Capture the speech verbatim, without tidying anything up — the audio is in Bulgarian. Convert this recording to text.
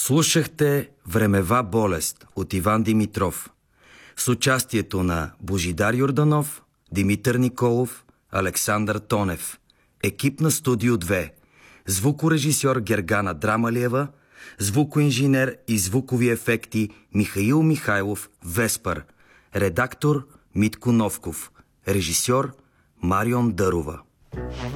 Слушахте "Времева болест" от Иван Димитров с участието на Божидар Йорданов, Димитър Николов, Александър Тонев, екип на Студио две, звукорежисьор Гергана Драмалиева, звукоинженер и звукови ефекти Михаил Михайлов Веспър, редактор Митко Новков, режисьор Марион Дърова.